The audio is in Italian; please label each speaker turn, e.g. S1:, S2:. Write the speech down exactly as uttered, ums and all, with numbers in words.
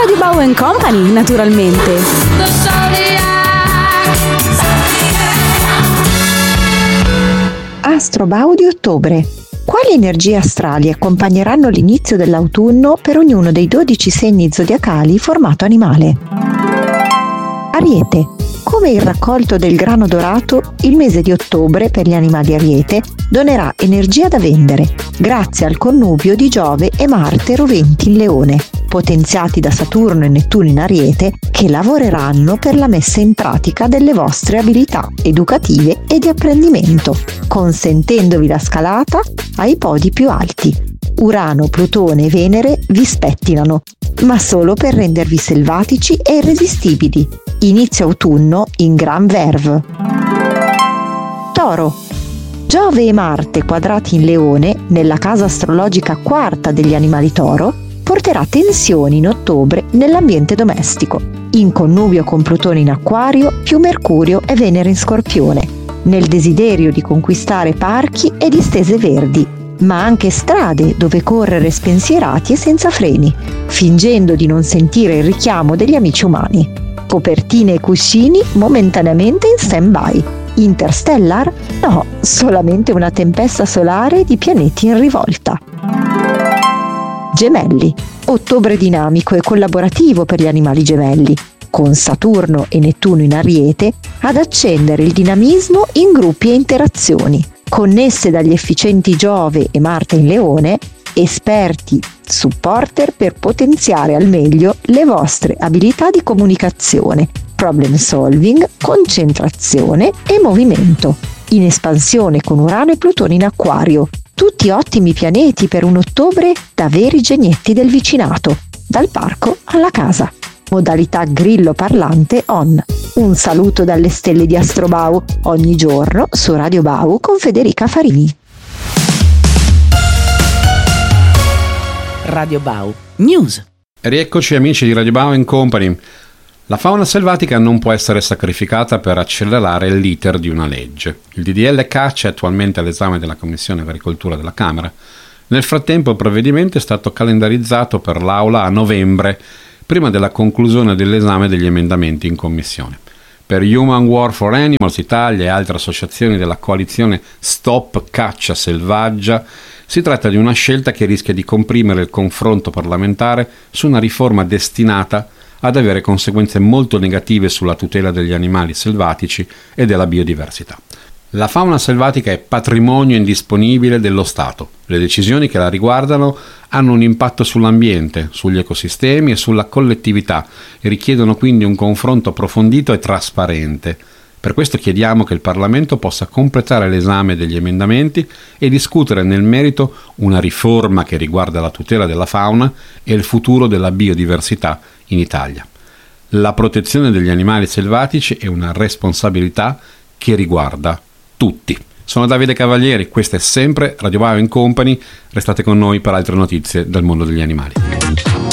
S1: Radio Bau and Company, naturalmente.
S2: Astrobau di ottobre. Quali energie astrali accompagneranno l'inizio dell'autunno per ognuno dei dodici segni zodiacali formato animale? Ariete. Come il raccolto del grano dorato, il mese di ottobre per gli animali Ariete donerà energia da vendere, grazie al connubio di Giove e Marte roventi in Leone, potenziati da Saturno e Nettuno in Ariete, che lavoreranno per la messa in pratica delle vostre abilità educative e di apprendimento, consentendovi la scalata ai podi più alti. Urano, Plutone e Venere vi spettinano, ma solo per rendervi selvatici e irresistibili. Inizio autunno in gran verve. Toro. Giove e Marte quadrati in Leone, nella casa astrologica quarta degli animali Toro, porterà tensioni in ottobre nell'ambiente domestico, in connubio con Plutone in Acquario più Mercurio e Venere in Scorpione, nel desiderio di conquistare parchi e distese verdi, ma anche strade dove correre spensierati e senza freni, fingendo di non sentire il richiamo degli amici umani. Copertine e cuscini momentaneamente in stand-by. Interstellar? No, solamente una tempesta solare di pianeti in rivolta. Gemelli. Ottobre dinamico e collaborativo per gli animali gemelli, con Saturno e Nettuno in Ariete ad accendere il dinamismo in gruppi e interazioni, connesse dagli efficienti Giove e Marte in Leone, esperti supporter per potenziare al meglio le vostre abilità di comunicazione, problem solving, concentrazione e movimento. In espansione con Urano e Plutone in Acquario, tutti ottimi pianeti per un ottobre da veri genietti del vicinato, dal parco alla casa. Modalità grillo parlante on. Un saluto dalle stelle di Astrobau, ogni giorno su Radio Bau con Federica Farini.
S3: Radio Bau News.
S4: Rieccoci amici di Radio Bau and Company. La fauna selvatica non può essere sacrificata per accelerare l'iter di una legge. Il D D L caccia è attualmente all'esame della Commissione Agricoltura della Camera. Nel frattempo il provvedimento è stato calendarizzato per l'Aula a novembre, prima della conclusione dell'esame degli emendamenti in Commissione. Per Human War for Animals Italia e altre associazioni della coalizione Stop Caccia Selvaggia, si tratta di una scelta che rischia di comprimere il confronto parlamentare su una riforma destinata ad avere conseguenze molto negative sulla tutela degli animali selvatici e della biodiversità. La fauna selvatica è patrimonio indisponibile dello Stato. Le decisioni che la riguardano hanno un impatto sull'ambiente, sugli ecosistemi e sulla collettività e richiedono quindi un confronto approfondito e trasparente. Per questo chiediamo che il Parlamento possa completare l'esame degli emendamenti e discutere nel merito una riforma che riguarda la tutela della fauna e il futuro della biodiversità in Italia. La protezione degli animali selvatici è una responsabilità che riguarda tutti. Sono Davide Cavalieri, questa è sempre Radio Bau and Company. Restate con noi per altre notizie dal mondo degli animali.